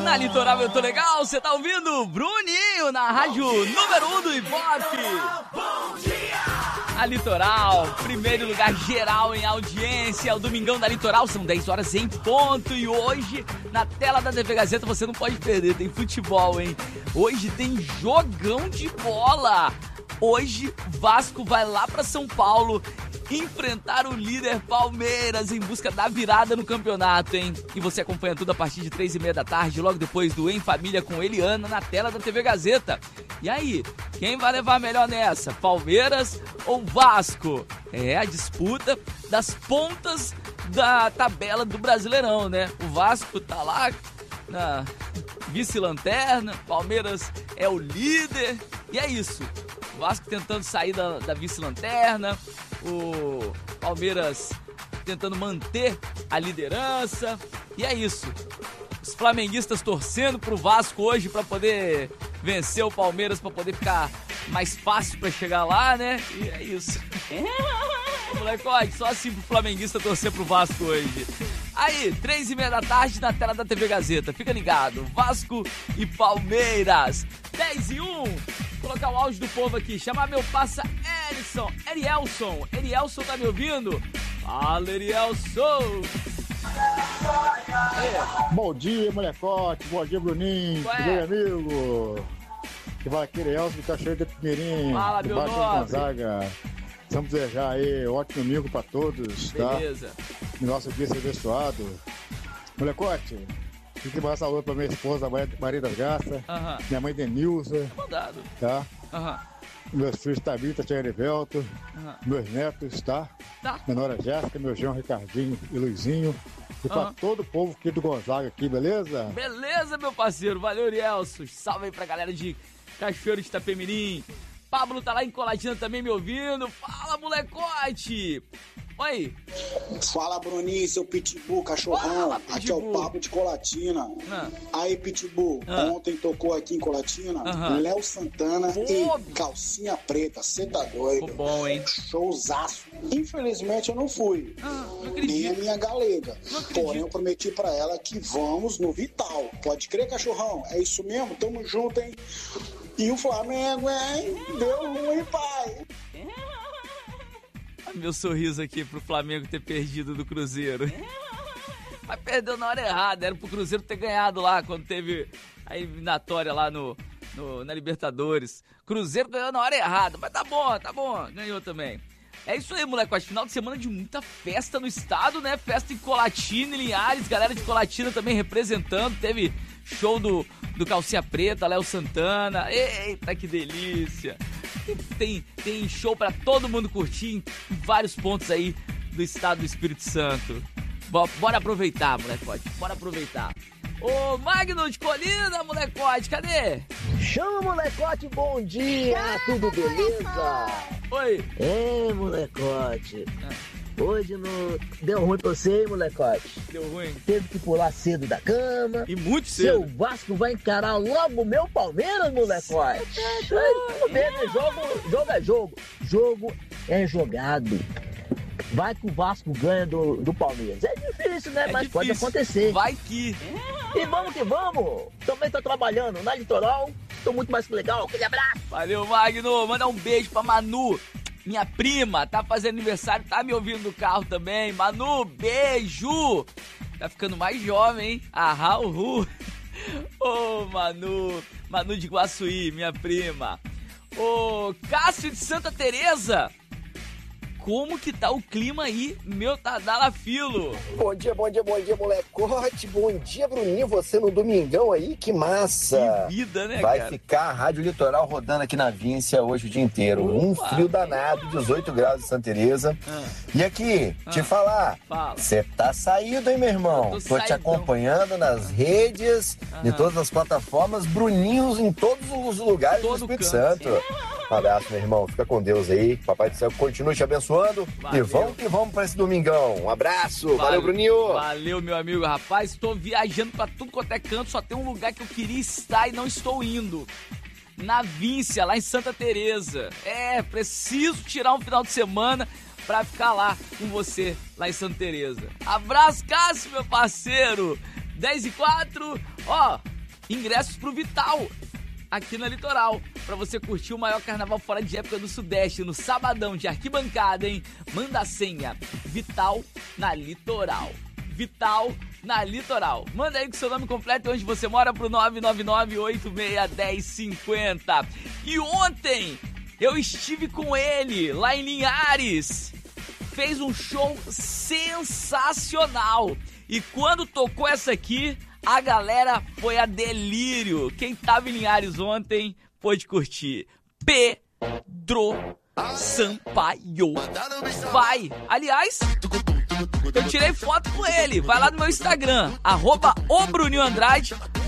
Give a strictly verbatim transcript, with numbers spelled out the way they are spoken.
Na Litoral eu tô legal, você tá ouvindo Bruninho na rádio número um do Ibope. Bom dia! A Litoral, primeiro lugar geral em audiência, o Domingão da Litoral, são dez horas em ponto. E hoje, na tela da T V Gazeta, você não pode perder, tem futebol, hein? Hoje tem jogão de bola. Hoje, Vasco vai lá pra São Paulo enfrentar o líder Palmeiras em busca da virada no campeonato, hein? E você acompanha tudo a partir de três e meia da tarde, logo depois do Em Família com Eliana, na tela da T V Gazeta. E aí, quem vai levar melhor nessa? Palmeiras ou Vasco? É a disputa das pontas da tabela do Brasileirão, né? O Vasco tá lá na vice-lanterna, Palmeiras é o líder, e é isso. O Vasco tentando sair da, da vice-lanterna, o Palmeiras tentando manter a liderança, e é isso. Os flamenguistas torcendo pro Vasco hoje para poder vencer o Palmeiras, para poder ficar mais fácil para chegar lá, né? E é isso. Molecote, só assim pro flamenguista torcer pro Vasco hoje. Aí, três e meia da tarde na tela da T V Gazeta. Fica ligado, Vasco e Palmeiras. dez e um. Vou colocar o áudio do povo aqui. Chamar meu passa Erison. Erielson. Erielson tá me ouvindo? Fala, Erielson. É. Bom dia, molecote. Bom dia, Bruninho. Tudo bem, amigo? Que vai aqui, Erielson, tá cheio de Pinheirinho. Fala, meu nome. Gonzaga. Vamos desejar aí ótimo domingo pra todos, tá? Beleza. Nosso dia ser abençoado. Molecote, tem que mandar saúde pra minha esposa, Maria das Garças, uh-huh. Minha mãe Denilza, mandado. Tá? Uh-huh. Meus filhos Tabita, Tia Erivelto, uh-huh. Meus netos, tá? Tá. Minha nora Jéssica, meu João Ricardinho e Luizinho. E pra uh-huh. todo o povo aqui do Gonzaga aqui, beleza? Beleza, meu parceiro. Valeu, Urielson. Salve aí pra galera de Cachoeiro de Itapemirim. Pablo tá lá em Colatina também me ouvindo. Fala, molecote! Oi! Fala, Bruninho, seu Pitbull, cachorrão. Fala, Pitbull. Aqui é o Pablo de Colatina. Ah. Aí, Pitbull, ah. ontem tocou aqui em Colatina uh-huh. Léo Santana Pô. e Calcinha Preta. Você tá doido? Pô, bom, hein? Showzaço. Infelizmente eu não fui. Ah, não nem a minha galega. Porém, eu prometi pra ela que vamos no Vital. Pode crer, cachorrão? É isso mesmo? Tamo junto, hein? E o Flamengo, hein? Deu ruim, pai. Meu sorriso aqui pro Flamengo ter perdido do Cruzeiro. Mas perdeu na hora errada. Era pro Cruzeiro ter ganhado lá quando teve a eliminatória lá no, no, na Libertadores. Cruzeiro ganhou na hora errada. Mas tá bom, tá bom. Ganhou também. É isso aí, moleque. Acho final de semana de muita festa no estado, né? Festa em Colatina e Linhares. Galera de Colatina também representando. Teve show do, do Calcinha Preta, Léo Santana. Eita, que delícia. Tem, tem show pra todo mundo curtir em vários pontos aí do estado do Espírito Santo. Bora aproveitar, molecote. Bora aproveitar. Ô, Magno de Colina, molecote, cadê? Chama, molecote, bom dia, tudo beleza? Oi. É, molecote. Ah. Hoje não deu ruim pra você, hein, molecote? Deu ruim. Teve que pular cedo da cama. E muito cedo. Seu Vasco vai encarar logo o meu Palmeiras, molecote. Tudo bem, né? Jogo, jogo é jogo. Jogo é jogado. Vai que o Vasco ganha do, do Palmeiras. É difícil, né? É Mas difícil. Pode acontecer. Vai que... E vamos que vamos. Também tô trabalhando na Litoral. Tô muito mais que legal. Aquele abraço. Valeu, Magno. Manda um beijo pra Manu. Minha prima tá fazendo aniversário, tá me ouvindo no carro também. Manu, beijo! Tá ficando mais jovem, hein? Ahá, uhul! Ô, oh, Manu! Manu de Guaçuí, minha prima. Ô, oh, Cássio de Santa Teresa! Como que tá o clima aí, meu Tadalafilo? Bom dia, bom dia, bom dia, molecote. Bom dia, Bruninho. Você no domingão aí, que massa. Que vida, né, Vai cara? ficar a Rádio Litoral rodando aqui na Víncia hoje o dia inteiro. Opa. Um frio danado, dezoito graus em Santa Teresa. Ah. E aqui, ah. te falar, você tá saído, hein, meu irmão? Tô, Tô te acompanhando nas redes, ah. de todas as plataformas. Bruninhos em todos os lugares Todo do Espírito canto. Santo. Um abraço, meu irmão. Fica com Deus aí. Papai do céu continue te abençoando. Valeu. E vamos que vamos pra esse domingão. Um abraço. Valeu, Valeu Bruninho. Valeu, meu amigo. Rapaz, estou viajando pra tudo quanto é canto. Só tem um lugar que eu queria estar e não estou indo. Na Víncia, lá em Santa Teresa. É, preciso tirar um final de semana pra ficar lá com você, lá em Santa Teresa. Abraço, Cássio, meu parceiro. dez e quatro. Ó, ingressos pro Vital, aqui na Litoral, pra você curtir o maior carnaval fora de época do Sudeste, no sabadão de arquibancada, hein? Manda a senha, Vital na Litoral. Vital na Litoral. Manda aí com seu nome completo e onde você mora pro nove nove nove, oito seis, um zero cinco zero. E ontem eu estive com ele lá em Linhares. Fez um show sensacional. E quando tocou essa aqui, a galera foi a delírio. Quem tava em Linhares ontem pôde curtir. Pedro Sampaio. Vai. Aliás, eu tirei foto com ele. Vai lá no meu Instagram, arroba o Bruninho Andrade.